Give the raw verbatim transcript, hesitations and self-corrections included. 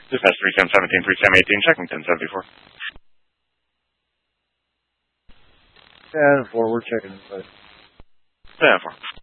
Dispatch three seven seventeen, three seven eighteen, checking ten seventy-four. ten four, we're checking. ten four.